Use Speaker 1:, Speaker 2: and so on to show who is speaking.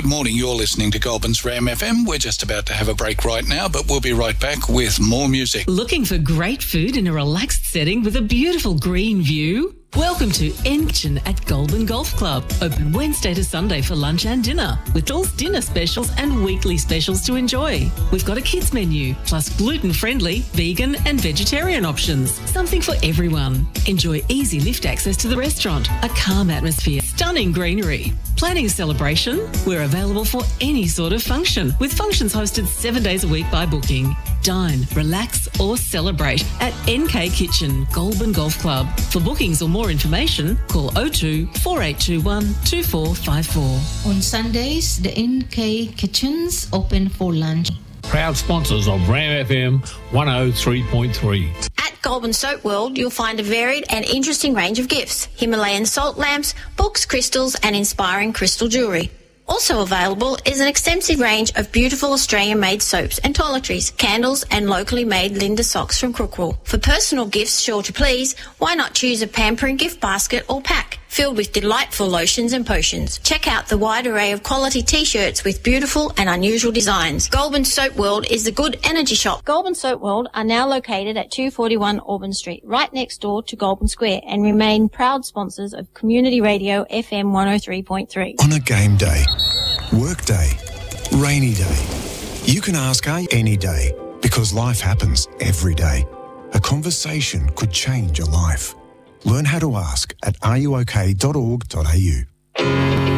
Speaker 1: Good morning, you're listening to Goulburn's Ram FM. We're just about to have a break right now, but we'll be right back with more music.
Speaker 2: Looking for great food in a relaxed setting with a beautiful green view? Welcome to N Kitchen at Goulburn Golf Club. Open Wednesday to Sunday for lunch and dinner, with all dinner specials and weekly specials to enjoy. We've got a kids menu, plus gluten-friendly, vegan and vegetarian options. Something for everyone. Enjoy easy lift access to the restaurant, a calm atmosphere, stunning greenery. Planning a celebration? We're available for any sort of function, with functions hosted 7 days a week by booking. Dine, relax or celebrate at NK Kitchen, Goulburn Golf Club. For bookings or more information, call 02 4821 2454.
Speaker 3: On Sundays, the NK Kitchens open for lunch.
Speaker 4: Proud sponsors of Ram FM 103.3.
Speaker 5: At Goulburn Soap World, you'll find a varied and interesting range of gifts: Himalayan salt lamps, books, crystals and inspiring crystal jewellery. Also available is an extensive range of beautiful Australian-made soaps and toiletries, candles and locally made Linda socks from Crookwell. For personal gifts sure to please, why not choose a pampering gift basket or pack filled with delightful lotions and potions. Check out the wide array of quality T-shirts with beautiful and unusual designs. Goulburn Soap World is the good energy shop. Goulburn Soap World are now located at 241 Auburn Street, right next door to Goulburn Square, and remain proud sponsors of Community Radio FM 103.3.
Speaker 6: On a game day, work day, rainy day, you can ask any day, because life happens every day. A conversation could change your life. Learn how to ask at ruok.org.au.